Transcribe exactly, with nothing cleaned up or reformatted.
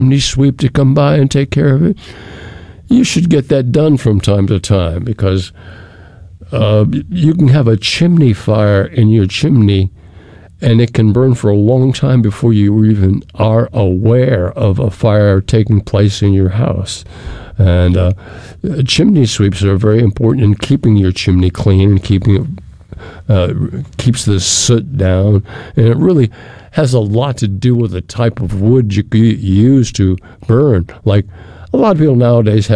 chimney sweep to come by and take care of it, you should get that done from time to time, because uh, you can have a chimney fire in your chimney and it can burn for a long time before you even are aware of a fire taking place in your house. And uh, chimney sweeps are very important in keeping your chimney clean and keeping it, uh, keeps the soot down. And it really has a lot to do with the type of wood you use to burn. Like, a lot of people nowadays have